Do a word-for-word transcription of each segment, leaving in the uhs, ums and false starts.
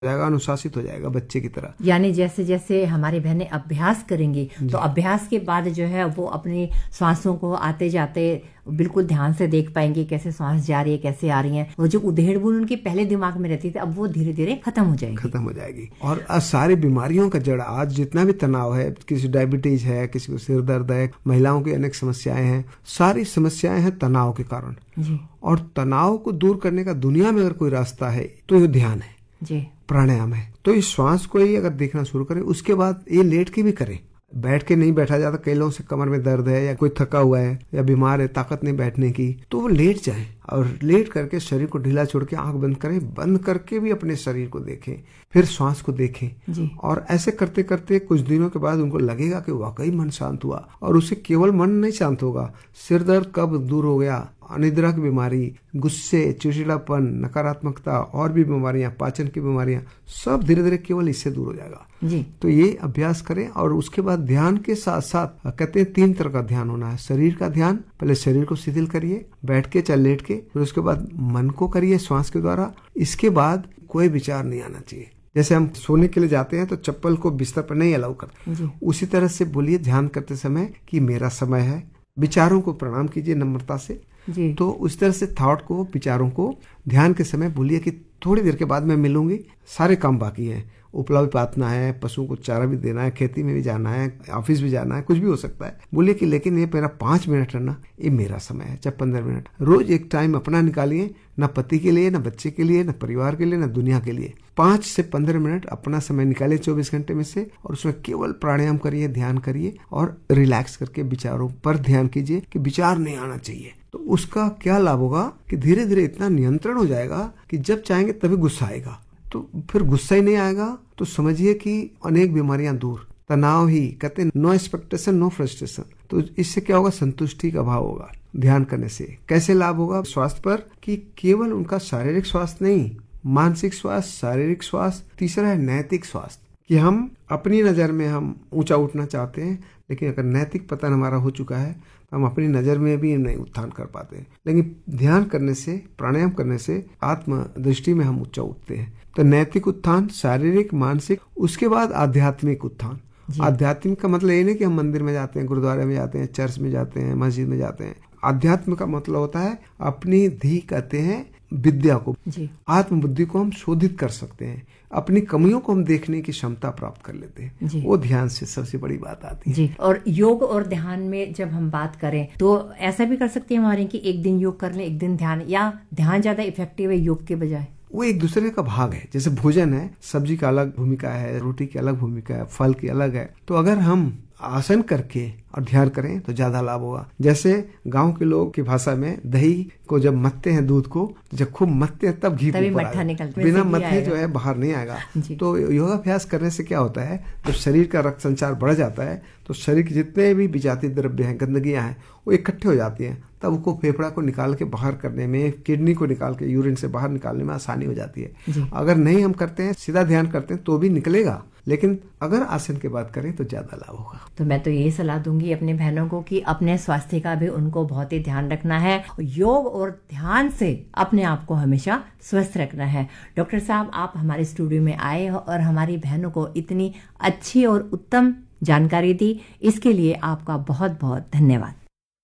जाएगा, अनुशासित हो जाएगा बच्चे की तरह। यानी जैसे जैसे हमारी बहनें अभ्यास करेंगी तो अभ्यास के बाद जो है वो अपनी सांसों को आते जाते बिल्कुल ध्यान से देख पाएंगे, कैसे सांस जा रही है, कैसे आ रही है। वो जो उधेड़ बुन उनके पहले दिमाग में रहती थी, अब वो धीरे धीरे खत्म हो जाएगी खत्म हो जाएगी और सारी बीमारियों का जड़, आज जितना भी तनाव है, किसी डायबिटीज है, किसी को सिर दर्द है, महिलाओं की अनेक समस्याएं हैं, सारी समस्याएं हैं तनाव के कारण जी। और तनाव को दूर करने का दुनिया में अगर कोई रास्ता है तो ये ध्यान है जी, प्राणायाम है। तो इस श्वास को ही अगर देखना शुरू करें, उसके बाद ये लेट के भी करें, बैठ के नहीं बैठा जाता। कई लोगों से कमर में दर्द है या कोई थका हुआ है या बीमार है, ताकत नहीं बैठने की, तो वो लेट जाएं और लेट करके शरीर को ढीला छोड़ के आंख बंद करें, बंद करके भी अपने शरीर को देखें, फिर श्वास को देखें जी। और ऐसे करते करते कुछ दिनों के बाद उनको लगेगा कि वाकई मन शांत हुआ। और उससे केवल मन नहीं शांत होगा, सिर दर्द कब दूर हो गया, अनिद्रा की बीमारी, गुस्से, चिड़चिड़ापन, नकारात्मकता और भी बीमारियां, पाचन की बीमारियां, सब धीरे धीरे केवल इससे दूर हो जाएगा जी। तो ये अभ्यास करें। और उसके बाद ध्यान के साथ साथ कहते हैं तीन तरह का ध्यान होना है। शरीर का ध्यान, पहले शरीर को शिथिल करिए बैठ के चाहे लेट के, फिर उसके बाद मन को करिए श्वास के द्वारा। इसके बाद कोई विचार नहीं आना चाहिए। जैसे हम सोने के लिए जाते हैं तो चप्पल को बिस्तर पर नहीं अलाउ करते, उसी तरह से बोलिए ध्यान करते समय कि मेरा समय है। विचारों को प्रणाम कीजिए नम्रता से जी। तो उस तरह से थॉट को, विचारों को ध्यान के समय बोलिए कि थोड़ी देर के बाद मैं मिलूंगी, सारे काम बाकी हैं, उपला भी पातना है, पशुओं को चारा भी देना है, खेती में भी जाना है, ऑफिस भी जाना है, कुछ भी हो सकता है। बोलिए कि लेकिन ये मेरा पांच मिनट है ना, ये मेरा समय है, चाहे पंद्रह मिनट। रोज एक टाइम अपना निकालिए, न पति के लिए, न बच्चे के लिए, न परिवार के लिए, न दुनिया के लिए। पांच से पंद्रह मिनट अपना समय निकालिए चौबीस घंटे में से, और उसमें केवल प्राणायाम करिए, ध्यान करिए और रिलैक्स करके विचारों पर ध्यान कीजिए कि विचार नहीं आना चाहिए। तो उसका क्या लाभ होगा कि धीरे धीरे इतना नियंत्रण हो जाएगा कि जब चाहेंगे तभी गुस्सा आएगा। तो फिर गुस्सा ही नहीं आएगा तो समझिए कि अनेक बीमारियां दूर। तनाव ही कहते हैं नो एक्सपेक्टेशन नो फ्रस्ट्रेशन। तो इससे क्या होगा, संतुष्टि का अभाव होगा। ध्यान करने से कैसे लाभ होगा स्वास्थ्य पर, कि केवल उनका शारीरिक स्वास्थ्य नहीं, मानसिक स्वास्थ्य, शारीरिक स्वास्थ्य, तीसरा है नैतिक स्वास्थ्य, कि हम अपनी नजर में हम ऊंचा उठना चाहते हैं, लेकिन अगर नैतिक पतन हमारा हो चुका है तो हम अपनी नजर में भी नहीं उत्थान कर पाते। लेकिन ध्यान करने से, प्राणायाम करने से आत्म दृष्टि में हम ऊंचा उठते हैं। तो नैतिक उत्थान, शारीरिक, मानसिक, उसके बाद आध्यात्मिक उत्थान। आध्यात्मिक का मतलब ये नहीं कि हम मंदिर में जाते हैं, गुरुद्वारे में जाते हैं, चर्च में जाते हैं, मस्जिद में जाते हैं। आध्यात्म का मतलब होता है अपनी धी कहते हैं विद्या को, आत्म बुद्धि को हम शोधित कर सकते हैं, अपनी कमियों को हम देखने की क्षमता प्राप्त कर लेते हैं। वो ध्यान से सबसे बड़ी बात आती है जी। और योग और ध्यान में जब हम बात करें तो ऐसा भी कर सकते हैं हमारे कि एक दिन योग कर लें, एक दिन ध्यान, या ध्यान ज्यादा इफेक्टिव है योग के बजाय? वो एक दूसरे का भाग है। जैसे भोजन है, सब्जी का अलग भूमिका है, रोटी की अलग भूमिका है, फल की अलग है। तो अगर हम आसन करके और ध्यान करें तो ज्यादा लाभ होगा। जैसे गांव के लोग की भाषा में दही को जब मथते हैं, दूध को जब खूब मथते हैं तब घी ऊपर निकलता, बिना मथे जो है बाहर नहीं आएगा। तो योगाभ्यास करने से क्या होता है, जब शरीर का रक्त संचार बढ़ जाता है तो शरीर के जितने भी विजातीय द्रव्य हैं, गंदगियां हैं, वो इकट्ठे हो जाती हैं। तब उसको फेफड़ा को निकाल के बाहर करने में, किडनी को निकाल के यूरिन से बाहर निकालने में आसानी हो जाती है। अगर नहीं हम करते हैं, सीधा ध्यान करते हैं तो भी निकलेगा, लेकिन अगर आसन की बात करें तो ज्यादा लाभ होगा। तो मैं तो यही सलाह दूंगी अपने बहनों को कि अपने स्वास्थ्य का भी उनको बहुत ही ध्यान रखना है। योग और ध्यान से अपने आप को हमेशा स्वस्थ रखना है। डॉक्टर साहब, आप हमारे स्टूडियो में आए और हमारी बहनों को इतनी अच्छी और उत्तम जानकारी दी, इसके लिए आपका बहुत बहुत धन्यवाद।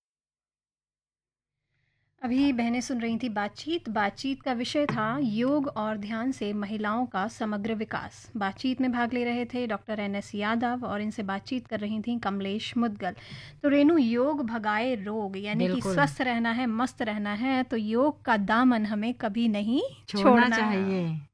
अभी बहनें सुन रही थी बातचीत। बातचीत का विषय था योग और ध्यान से महिलाओं का समग्र विकास। बातचीत में भाग ले रहे थे डॉक्टर एन एस यादव और इनसे बातचीत कर रही थी कमलेश मुदगल। तो रेनू, योग भगाए रोग, यानी कि स्वस्थ रहना है, मस्त रहना है, तो योग का दामन हमें कभी नहीं छोड़ना, छोड़ना चाहिए।